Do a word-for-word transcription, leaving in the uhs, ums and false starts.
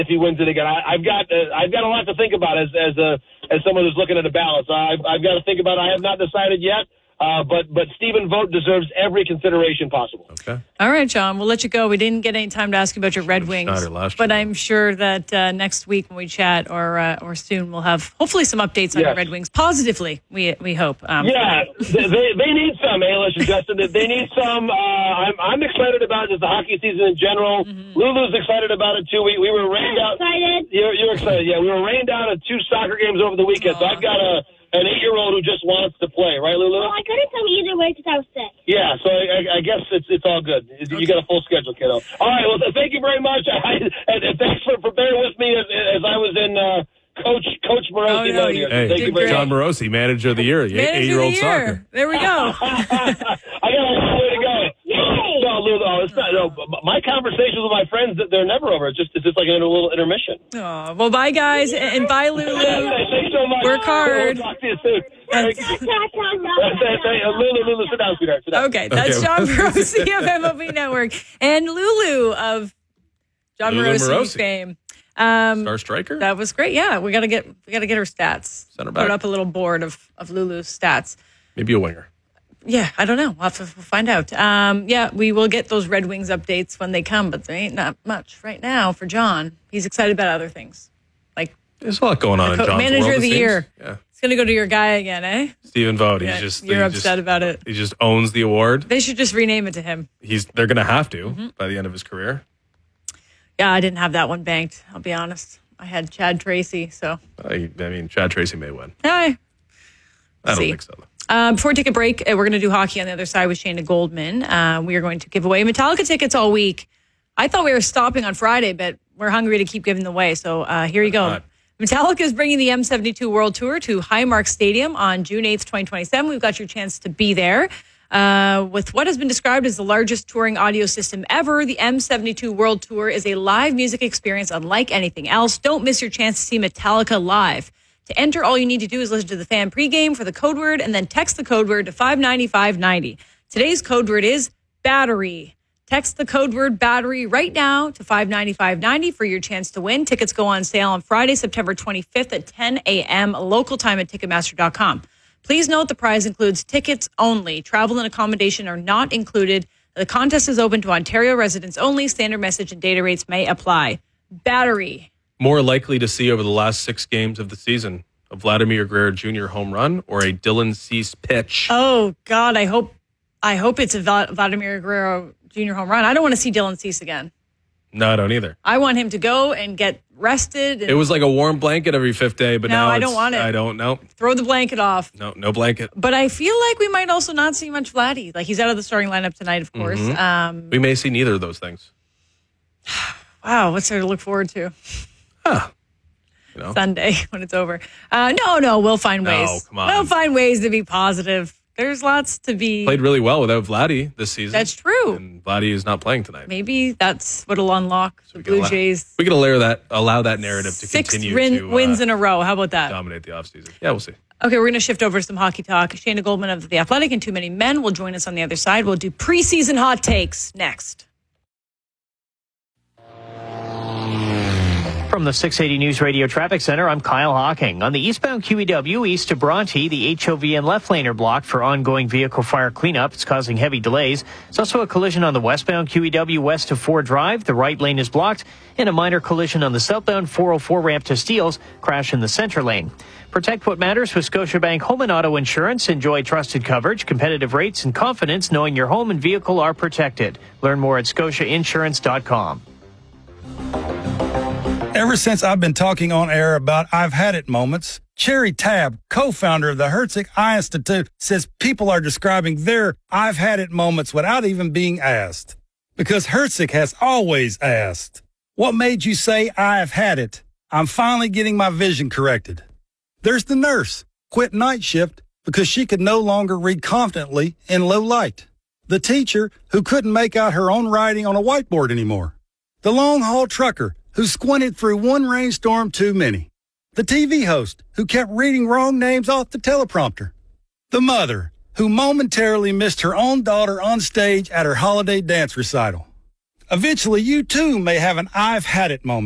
if he wins it again. I, I've got uh, I've got a lot to think about as as a as someone who's looking at a ballot. So I've I've got to think about it. I have not decided yet. Uh, but but Stephen Vogt deserves every consideration possible. Okay. All right, John, we'll let you go. We didn't get any time to ask you about your Red Wings, but I'm sure that uh, next week when we chat or uh, or soon we'll have hopefully some updates on yes. your Red Wings. Positively, we we hope. Um, yeah, they, they they need some, Ailish and Justin. They need some. Uh, I'm I'm excited about just the hockey season in general. Mm-hmm. Lulu's excited about it too. We we were rained out. Excited. You're, you're excited. Yeah, we were rained out at two soccer games over the weekend. Aww. So I've got a. An eight-year-old who just wants to play, right, Lulu? Well, I couldn't come either way because I was sick. Yeah, so I, I guess it's it's all good. You okay. got a full schedule, kiddo. All right, well, thank you very much. I, and, and thanks for, for bearing with me as, as I was in uh, Coach Coach Morosi. Oh, no, here. Hey, thank you very John much. Morosi, manager of the year, eight-year-old soccer. There we go. I got a long way to go. Yay! No, Lulu, oh, it's not, no, my conversations with my friends, they're never over. It's just it's just like a little intermission. Oh, well, bye, guys, and bye, Lulu. Thanks so much. Work hard. We'll talk to you soon. Thank you. Lulu, Lulu, sit down, sweetheart. Sit down. Okay, that's okay. John Morosi of M L B Network and Lulu of John Lulu Morosi, Morosi fame. Um, Star striker. That was great. Yeah, we gotta get we gotta get her stats. Center back. Put up a little board of of Lulu's stats. Maybe a winger. Yeah, I don't know. We'll have to we'll find out. Um, yeah, we will get those Red Wings updates when they come, but there ain't not much right now for John. He's excited about other things, like there's a lot going on in co- John's manager world, of the it seems. year. Yeah. It's gonna go to your guy again, eh? Stephen Vogt. Yeah, he's just you're he upset just, about it. He just owns the award. They should just rename it to him. He's they're gonna have to mm-hmm. by the end of his career. Yeah, I didn't have that one banked. I'll be honest. I had Chad Tracy, so I, I mean, Chad Tracy may win. Hi. I don't See. think so. Though. Uh, before we take a break, uh, we're going to do hockey on the other side with Shayna Goldman. Uh, we are going to give away Metallica tickets all week. I thought we were stopping on Friday, but we're hungry to keep giving them away. So uh, here you go. Not. Metallica is bringing the M seventy-two World Tour to Highmark Stadium on June eighth, twenty twenty-seven. We've got your chance to be there. Uh, with what has been described as the largest touring audio system ever, the M seventy-two World Tour is a live music experience unlike anything else. Don't miss your chance to see Metallica live. To enter, all you need to do is listen to the fan pregame for the code word and then text the code word to five nine five nine zero. Today's code word is battery. Text the code word battery right now to five nine five nine zero for your chance to win. Tickets go on sale on Friday, September twenty-fifth at ten a.m. local time at Ticketmaster dot com. Please note the prize includes tickets only. Travel and accommodation are not included. The contest is open to Ontario residents only. Standard message and data rates may apply. Battery. More likely to see over the last six games of the season, a Vladimir Guerrero Junior home run or a Dylan Cease pitch? Oh, God, I hope I hope it's a Vladimir Guerrero Junior home run. I don't want to see Dylan Cease again. No, I don't either. I want him to go and get rested. And it was like a warm blanket every fifth day, but no, now I it's, don't want it. I don't know. Throw the blanket off. No, no blanket. But I feel like we might also not see much Vladdy. Like, he's out of the starting lineup tonight, of course. Mm-hmm. Um, we may see neither of those things. Wow, what's there to look forward to? Huh. You know? Sunday when it's over. Uh, no, no, we'll find No, ways. come on. We'll find ways to be positive. There's lots to be. Played really well without Vladdy this season. That's true. And Vladdy is not playing tonight. Maybe that's what'll unlock So the Blue allow, Jays. We can allow that, allow that narrative to Six continue win, to uh, wins in a row. How about that? dominate the offseason. Yeah, we'll see. Okay, we're going to shift over to some hockey talk. Shayna Goldman of The Athletic and Too Many Men will join us on the other side. We'll do preseason hot takes next. From the six eighty News Radio Traffic Center, I'm Kyle Hawking. On the eastbound Q E W east to Bronte, the H O V N left lane are blocked for ongoing vehicle fire cleanup. It's causing heavy delays. There's also a collision on the westbound Q E W west to Ford Drive. The right lane is blocked. And a minor collision on the southbound four oh four ramp to Steeles. Crash in the center lane. Protect what matters with Scotiabank Home and Auto Insurance. Enjoy trusted coverage, competitive rates, and confidence knowing your home and vehicle are protected. Learn more at scotia insurance dot com. Ever since I've been talking on air about I've had it moments, Cherry Tabb, co-founder of the Herzig Eye Institute, says people are describing their I've had it moments without even being asked. Because Herzig has always asked, what made you say I've had it? I'm finally getting my vision corrected. There's the nurse, quit night shift because she could no longer read confidently in low light. The teacher who couldn't make out her own writing on a whiteboard anymore. The long-haul trucker who squinted through one rainstorm too many. The T V host who kept reading wrong names off the teleprompter. The mother who momentarily missed her own daughter on stage at her holiday dance recital. Eventually, you too may have an I've had it moment.